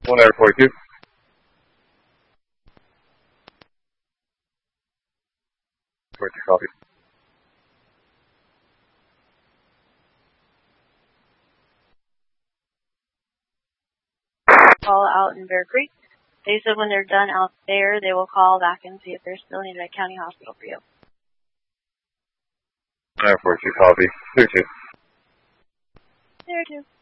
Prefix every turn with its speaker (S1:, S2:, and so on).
S1: 1 Air 42. Copy.
S2: Call out in Bear Creek. They said when they're done out there, they will call back and see if they're still needed at County Hospital for you.
S1: 1 Air 42, copy. 2-2.
S2: There, too.